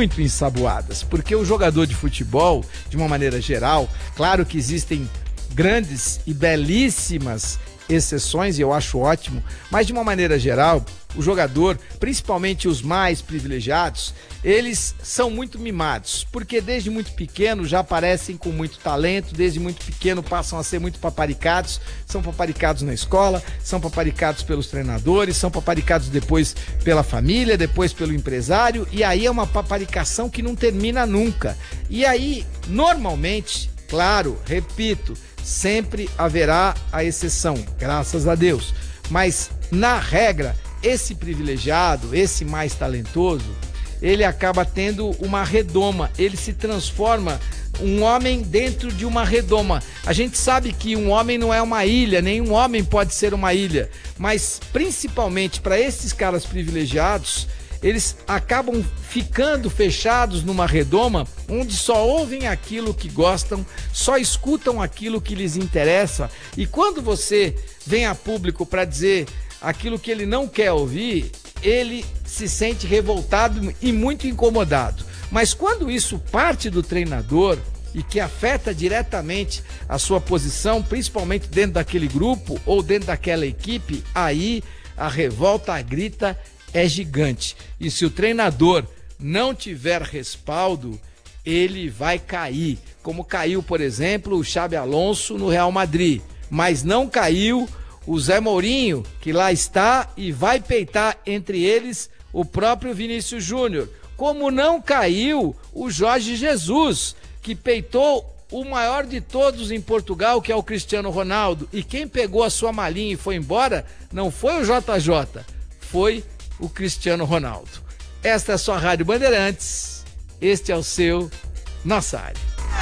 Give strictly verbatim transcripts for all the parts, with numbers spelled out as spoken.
muito ensaboadas, porque o jogador de futebol, de uma maneira geral, claro que existem grandes e belíssimas exceções, e eu acho ótimo, mas de uma maneira geral, o jogador, principalmente os mais privilegiados, eles são muito mimados, porque desde muito pequeno já aparecem com muito talento, desde muito pequeno passam a ser muito paparicados, são paparicados na escola, são paparicados pelos treinadores, são paparicados depois pela família, depois pelo empresário, e aí é uma paparicação que não termina nunca. E aí, normalmente, claro, repito, sempre haverá a exceção, graças a Deus, mas na regra, esse privilegiado, esse mais talentoso, ele acaba tendo uma redoma, ele se transforma um homem dentro de uma redoma. A gente sabe que um homem não é uma ilha, nenhum homem pode ser uma ilha, mas principalmente para esses caras privilegiados, eles acabam ficando fechados numa redoma onde só ouvem aquilo que gostam, só escutam aquilo que lhes interessa, e quando você vem a público para dizer aquilo que ele não quer ouvir, ele se sente revoltado e muito incomodado. Mas quando isso parte do treinador e que afeta diretamente a sua posição, principalmente dentro daquele grupo ou dentro daquela equipe, aí a revolta, a grita é gigante. E se o treinador não tiver respaldo, ele vai cair. Como caiu, por exemplo, o Xabi Alonso no Real Madrid. Mas não caiu o Zé Mourinho, que lá está e vai peitar entre eles o próprio Vinícius Júnior. Como não caiu o Jorge Jesus, que peitou o maior de todos em Portugal, que é o Cristiano Ronaldo. E quem pegou a sua malinha e foi embora não foi o J J, foi o Cristiano Ronaldo. Esta é a sua Rádio Bandeirantes, este é o seu Nossa Área.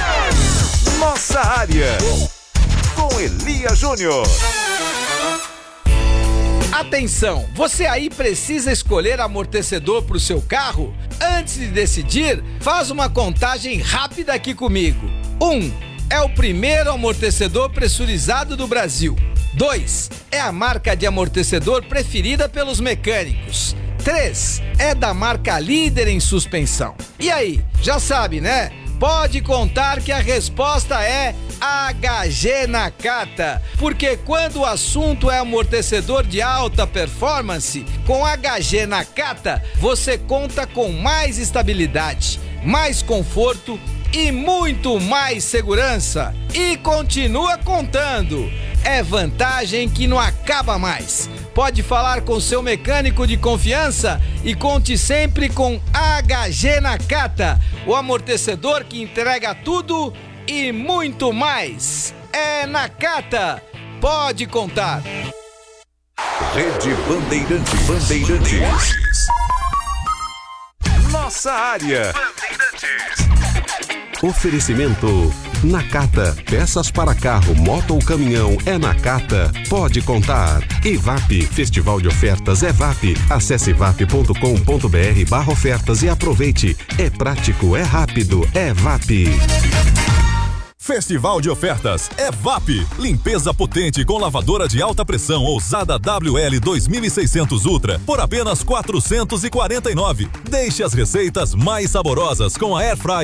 Nossa Área, com Elia Júnior. Atenção, você aí precisa escolher amortecedor para o seu carro? Antes de decidir, faz uma contagem rápida aqui comigo. um. É o primeiro amortecedor pressurizado do Brasil. dois. É a marca de amortecedor preferida pelos mecânicos. três. É da marca líder em suspensão. E aí, já sabe, né? Pode contar que a resposta é H G Nakata, porque quando o assunto é amortecedor de alta performance, com H G Nakata você conta com mais estabilidade, mais conforto e muito mais segurança. E continua contando. É vantagem que não acaba mais. Pode falar com seu mecânico de confiança e conte sempre com H G Nakata, o amortecedor que entrega tudo e muito mais. É Nakata. Pode contar. Rede Bandeirante Bandeirantes. Nossa Área. Oferecimento Nakata, peças para carro, moto ou caminhão é Nakata, pode contar. Evap, Festival de Ofertas Evap. Acesse evap ponto com ponto br barra ofertas e aproveite. É prático, é rápido, é Evap. Festival de Ofertas Evap. Limpeza potente com lavadora de alta pressão ousada W L dois mil e seiscentos Ultra por apenas quatrocentos e quarenta e nove. Deixe as receitas mais saborosas com a Airfryer